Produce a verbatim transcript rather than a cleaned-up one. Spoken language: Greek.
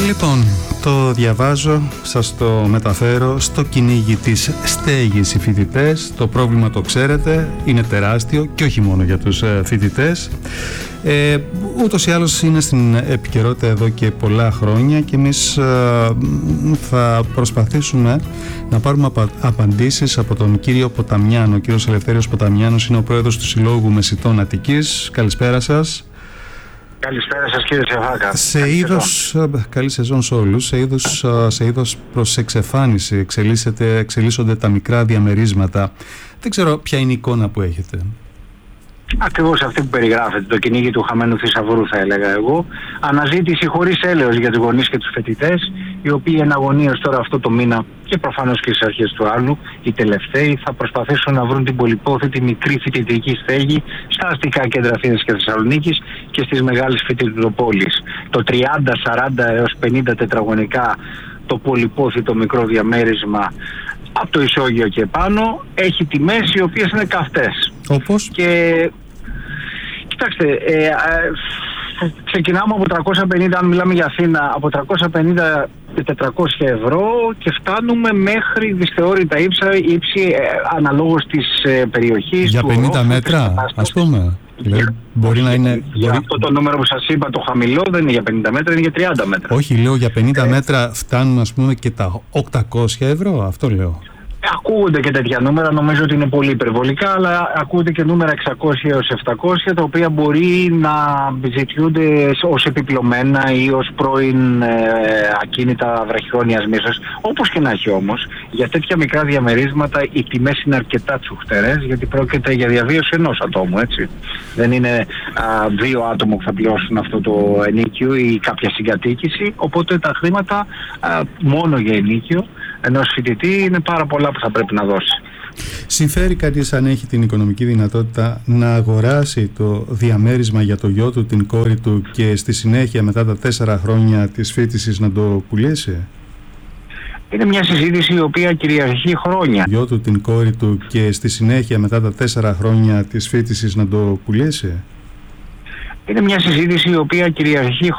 Λοιπόν, το διαβάζω, σας το μεταφέρω. Στο κυνήγι της στέγης οι φοιτητές. Το πρόβλημα το ξέρετε, είναι τεράστιο και όχι μόνο για τους φοιτητές. Ε, ούτως ή άλλως είναι στην επικαιρότητα εδώ και πολλά χρόνια και εμείς ε, θα προσπαθήσουμε να πάρουμε απα, απαντήσεις από τον κύριο Ποταμιάνο. Ο κύριος Ελευθέριος Ποταμιάνος είναι ο πρόεδρος του Συλλόγου Μεσιτών Αττικής. Καλησπέρα σας. Καλησπέρα σας κύριε Τσεφάκα. Σε είδος, καλή σεζόν σε όλους, σε είδος, σε είδος προς εξεφάνιση εξελίσσονται τα μικρά διαμερίσματα. Δεν ξέρω ποια είναι η εικόνα που έχετε. Ακριβώς αυτή που περιγράφεται, το κυνήγι του χαμένου θησαυρού θα έλεγα εγώ. Αναζήτηση χωρίς έλεος για τους γονείς και τους φοιτητές, οι οποίοι εναγωνίως τώρα αυτό το μήνα και προφανώς και στις αρχές του άλλου, οι τελευταίοι θα προσπαθήσουν να βρουν την πολυπόθητη μικρή φοιτητική στέγη στα αστικά κέντρα Αθήνας και Θεσσαλονίκης και στις μεγάλες φοιτητοπόλεις. Το τριάντα, σαράντα έως πενήντα τετραγωνικά το πολυπόθητο μικρό διαμέρισμα από το ισόγειο και πάνω έχει τιμές οι οποίες είναι καυτές. Όπως? Και κοιτάξτε, ε, ε, ξεκινάμε από τριακόσια πενήντα, αν μιλάμε για Αθήνα, από τριακόσια πενήντα με τετρακόσια ευρώ και φτάνουμε μέχρι δυσθεώρητα ύψη, ύψη ε, αναλόγως της ε, περιοχής. Για του πενήντα ορόφου, μέτρα, ας πούμε. Για, μπορεί να είναι, για μπορεί... αυτό το νούμερο που σας είπα, το χαμηλό, δεν είναι για πενήντα μέτρα, είναι για τριάντα μέτρα. Όχι, λέω για πενήντα ε, μέτρα φτάνουν ας πούμε και τα οκτακόσια ευρώ, αυτό λέω. Ακούγονται και τέτοια νούμερα, νομίζω ότι είναι πολύ υπερβολικά, αλλά ακούγονται και νούμερα εξακόσια έως επτακόσια, τα οποία μπορεί να ζητιούνται ως επιπλωμένα ή ως πρώην ε, ακίνητα βραχυχρόνιας μίσος. Όπως και να έχει όμως, για τέτοια μικρά διαμερίσματα οι τιμές είναι αρκετά τσουχτερές, γιατί πρόκειται για διαβίωση ενός ατόμου, έτσι. Δεν είναι α, δύο άτομα που θα πληρώσουν αυτό το ενοίκιο ή κάποια συγκατοίκηση, οπότε τα χρήματα α, μόνο για ενοίκιο ενός φοιτητή είναι πάρα πολλά που θα πρέπει να δώσει. Συμφέρει κανείς, αν έχει την οικονομική δυνατότητα, να αγοράσει το διαμέρισμα για το γιο του, την κόρη του και στη συνέχεια μετά τα τέσσερα χρόνια της φοιτησης να το πουλήσει? Είναι μια συζήτηση η οποία κυριαρχεί χρόνια. Γιο του, την κόρη του και στη συνέχεια μετά τα τέσσερα χρόνια της φοιτησης να το πουλήσει? Είναι μια συζήτηση η οποία κυριαρχεί